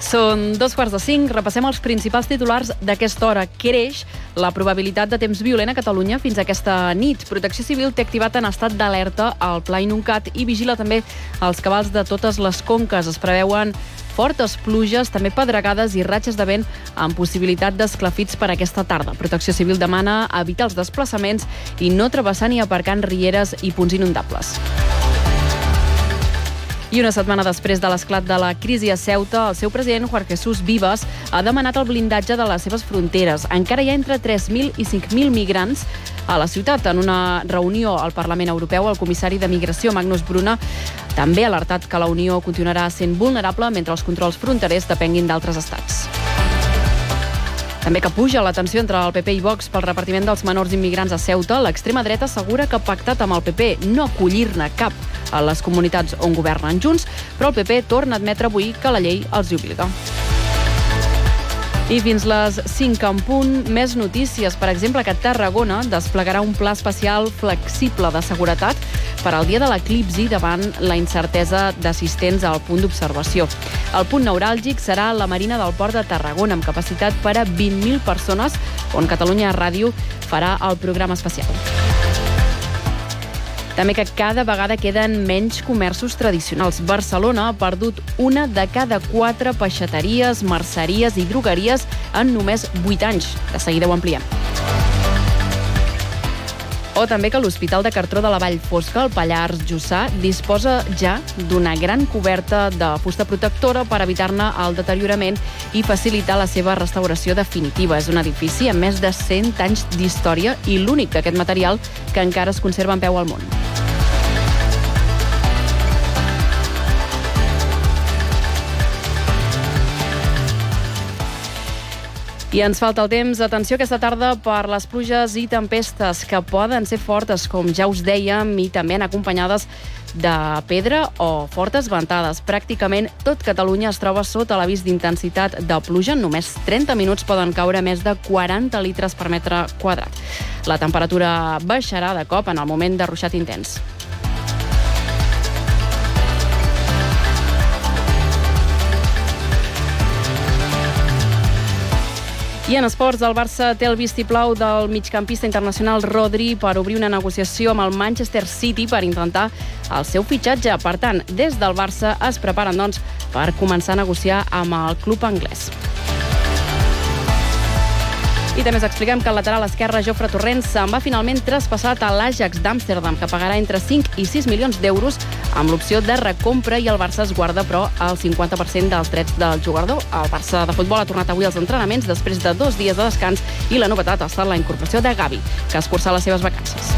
Són 2:45, repassem els principals titulars d'aquesta hora. Creix la probabilitat de temps violent a Catalunya fins a aquesta nit. Protecció Civil té activat en estat d'alerta al Pla Inuncat i vigila també els cabals de totes les conques. Es preveuen fortes pluges, també pedregades i ratxes de vent amb possibilitat d'esclafits per aquesta tarda. Protecció Civil demana evitar els desplaçaments i no travessar ni aparcar en rieres i punts inundables. I una setmana després de l'esclat de la crisi a Ceuta, el seu president, Juan Jesús Vivas, ha demanat el blindatge de les seves fronteres. Encara hi ha entre 3.000 i 5.000 migrants a la ciutat. En una reunió al Parlament Europeu, el comissari de Migració, Magnus Brunner, també ha alertat que la Unió continuarà sent vulnerable mentre els controls fronterers depenguin d'altres estats. També que puja la tensió entre el PP i Vox pel repartiment dels menors immigrants a Ceuta, l'extrema dreta assegura que ha pactat amb el PP no acollir-ne cap a les comunitats on governen junts, però el PP torna a admetre avui que la llei els hi obliga. I fins les 5 en punt, més notícies. Per exemple, que Tarragona desplegarà un pla especial flexible de seguretat per al dia de l'eclipsi davant la incertesa d'assistents al punt d'observació. El punt neuràlgic serà la Marina del Port de Tarragona, amb capacitat per a 20.000 persones, on Catalunya Ràdio farà el programa especial. També que cada vegada queden menys comerços tradicionals. Barcelona ha perdut una de cada 4 peixateries, merceries i drogueries en només 8 anys. De seguida ho ampliem. O també que l'Hospital de Cartró de la Vall Fosca, al Pallars Jussà, disposa ja d'una gran coberta de fusta protectora per evitar-ne el deteriorament i facilitar la seva restauració definitiva. És un edifici amb més de 100 anys d'història i l'únic d'aquest material que encara es conserva en peu al món. I ens falta el temps. Atenció aquesta tarda per les pluges i tempestes que poden ser fortes, com ja us dèiem, i també acompanyades de pedra o fortes ventades. Pràcticament tot Catalunya es troba sota l'avís d'intensitat de pluja. En només 30 minuts poden caure més de 40 litres per metre quadrat. La temperatura baixarà de cop en el moment de ruixat intens. I en esports, el Barça té el vistiplau del migcampista internacional Rodri per obrir una negociació amb el Manchester City per intentar el seu fitxatge. Per tant, des del Barça es preparen, doncs, per començar a negociar amb el club anglès. I també us expliquem que el lateral esquerre Jofre Torrent se'n va finalment traspassat a l'Ajax d'Amsterdam, que pagarà entre 5 i 6 milions d'euros amb l'opció de recompra, i el Barça es guarda, però, el 50% dels drets del jugador. El Barça de futbol ha tornat avui als entrenaments després de 2 dies de descans i la novetat ha estat la incorporació de Gavi, que escurça les seves vacances.